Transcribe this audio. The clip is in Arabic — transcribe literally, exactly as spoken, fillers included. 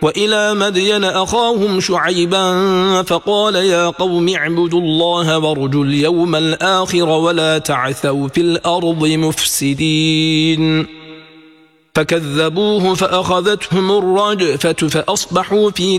وإلى مدين أخاهم شعيبا فقال يا قوم اعبدوا الله وارجوا اليوم الآخر ولا تعثوا في الأرض مفسدين فكذبوه فأخذتهم الرجفة فأصبحوا في